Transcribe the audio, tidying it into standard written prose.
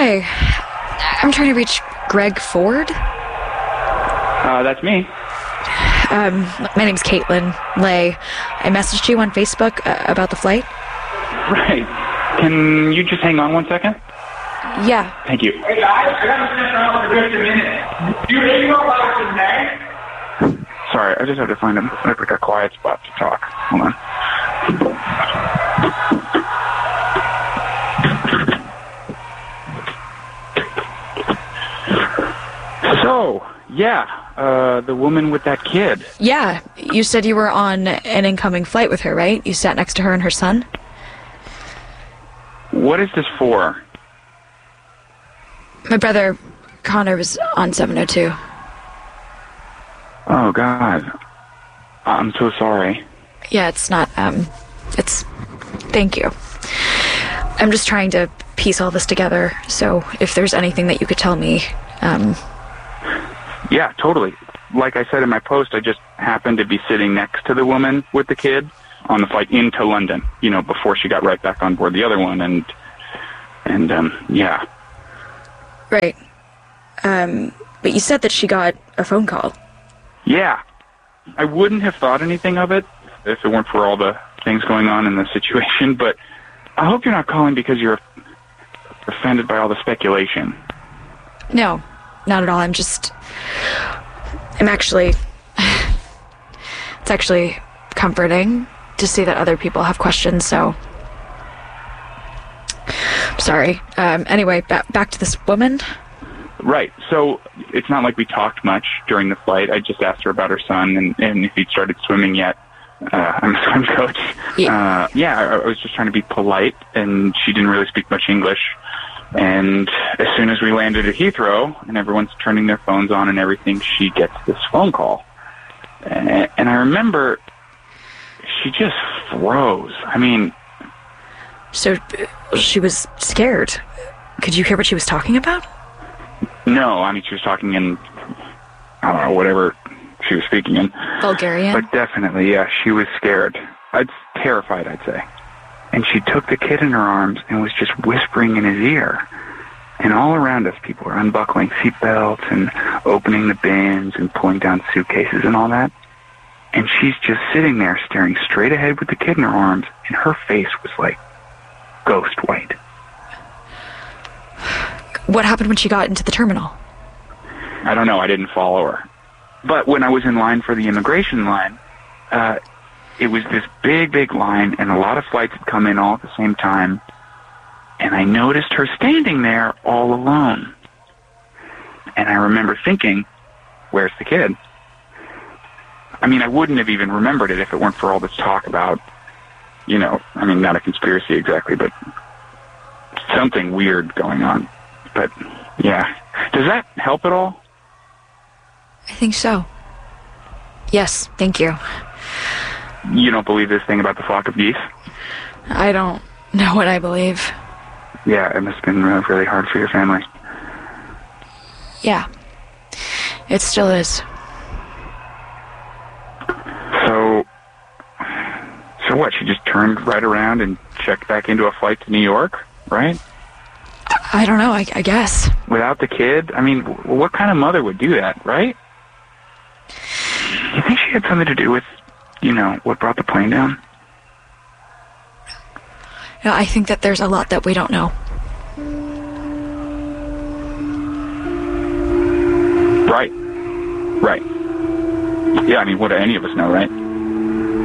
Hi. I'm trying to reach Greg Ford. That's me. My name's Caitlin Lay. I messaged you on Facebook about the flight. Right. Can you just hang on 1 second? Yeah. Thank you. Hey guys, I gotta finish around for just a minute. Do you really know about today? Sorry, I just have to find a quiet spot to talk. Hold on. So, yeah, the woman with that kid. Yeah, you said you were on an incoming flight with her, right? You sat next to her and her son? What is this for? My brother, Connor, was on 702. Oh, God. I'm so sorry. Yeah, it's not, thank you. I'm just trying to piece all this together, so if there's anything that you could tell me, Yeah, totally. Like I said in my post, I just happened to be sitting next to the woman with the kid on the flight into London, before she got right back on board the other one, and yeah. Right. But you said that she got a phone call. Yeah. I wouldn't have thought anything of it if it weren't for all the things going on in the situation, but I hope you're not calling because you're offended by all the speculation. No, not at all. It's actually comforting to see that other people have questions, so I'm sorry. Anyway, back to this woman. Right. So it's not like we talked much during the flight. I just asked her about her son and if he'd started swimming yet. I'm a swim coach. Yeah. I was just trying to be polite, and she didn't really speak much English. And as soon as we landed at Heathrow and everyone's turning their phones on and everything, she gets this phone call. And I remember she just froze. I mean... So she was scared. Could you hear what she was talking about? No, I mean, she was talking in, I don't know, whatever she was speaking in. Bulgarian? But definitely, yeah, she was scared. Terrified, I'd say. And she took the kid in her arms and was just whispering in his ear. And all around us, people were unbuckling seatbelts and opening the bins and pulling down suitcases and all that. And she's just sitting there staring straight ahead with the kid in her arms, and her face was like ghost white. What happened when she got into the terminal? I don't know. I didn't follow her. But when I was in line for the immigration line, it was this big, big line, and a lot of flights had come in all at the same time. And I noticed her standing there all alone. And I remember thinking, where's the kid? I mean, I wouldn't have even remembered it if it weren't for all this talk about, not a conspiracy exactly, but something weird going on. But, yeah. Does that help at all? I think so. Yes, thank you. You don't believe this thing about the flock of geese? I don't know what I believe. Yeah, it must have been really hard for your family. Yeah. It still is. So what? She just turned right around and checked back into a flight to New York, right? I don't know, I guess. Without the kid? I mean, what kind of mother would do that, right? You think she had something to do with, what brought the plane down? No, I think that there's a lot that we don't know. Right. Yeah, I mean, what do any of us know, right?